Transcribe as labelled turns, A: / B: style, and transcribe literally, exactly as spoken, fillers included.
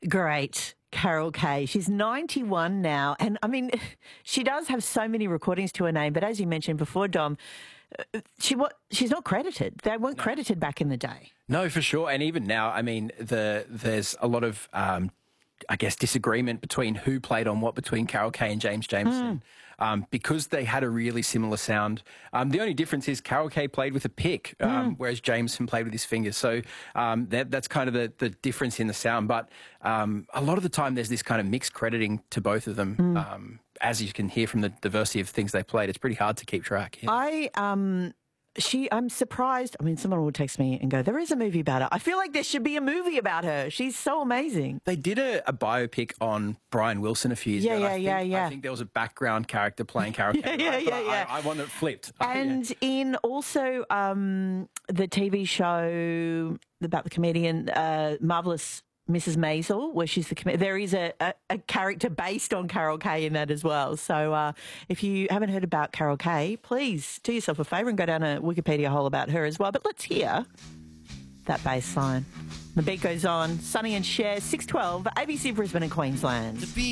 A: great Carol Kaye. She's ninety-one now. And, I mean, she does have so many recordings to her name. But as you mentioned before, Dom, she what she's not credited. They weren't no. credited back in the day.
B: No, for sure. And even now, I mean, the there's a lot of... Um, I guess, disagreement between who played on what between Carol Kaye and James Jamerson mm. um, because they had a really similar sound. Um, the only difference is Carol Kaye played with a pick, um, mm. whereas Jamerson played with his fingers. So um, that, that's kind of the, the difference in the sound. But um, a lot of the time there's this kind of mixed crediting to both of them. Mm. Um, as you can hear from the diversity of things they played, it's pretty hard to keep track. Yeah.
A: I... Um She, I'm surprised. I mean, someone will text me and go, there is a movie about her. I feel like there should be a movie about her. She's so amazing.
B: They did a, a biopic on Brian Wilson a few years
A: yeah,
B: ago.
A: Yeah,
B: I think,
A: yeah, yeah.
B: I think there was a background character playing Carol
A: yeah,
B: Kaye.
A: yeah,
B: right?
A: yeah, yeah.
B: I, I want it flipped.
A: And
B: yeah.
A: in also um, the T V show about the comedian uh, Marvelous Missus Maisel, where she's the com- there is a, a, a character based on Carol Kaye in that as well. So uh, if you haven't heard about Carol Kaye, please do yourself a favour and go down a Wikipedia hole about her as well. But let's hear that bass line. The beat goes on. Sonny and Cher, six twelve, A B C Brisbane and Queensland.